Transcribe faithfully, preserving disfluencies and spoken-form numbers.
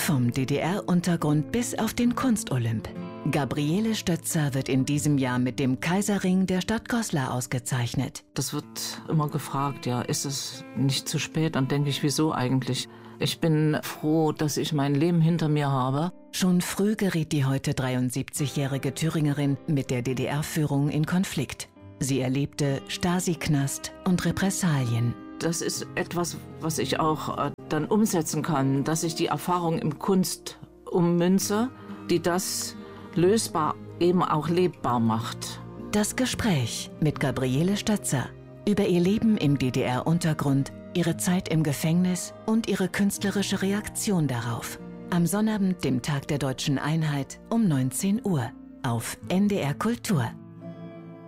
Vom D D R-Untergrund bis auf den Kunstolymp. Gabriele Stötzer wird in diesem Jahr mit dem Kaiserring der Stadt Goslar ausgezeichnet. Das wird immer gefragt, ja, ist es nicht zu spät? Dann denke ich, wieso eigentlich? Ich bin froh, dass ich mein Leben hinter mir habe. Schon früh geriet die heute dreiundsiebzigjährige Thüringerin mit der D D R-Führung in Konflikt. Sie erlebte Stasi-Knast und Repressalien. Das ist etwas, was ich auch äh, dann umsetzen kann, dass ich die Erfahrung im Kunst ummünze, die das lösbar eben auch lebbar macht. Das Gespräch mit Gabriele Stötzer über ihr Leben im D D R-Untergrund, ihre Zeit im Gefängnis und ihre künstlerische Reaktion darauf. Am Sonnabend, dem Tag der Deutschen Einheit, um neunzehn Uhr auf N D R Kultur.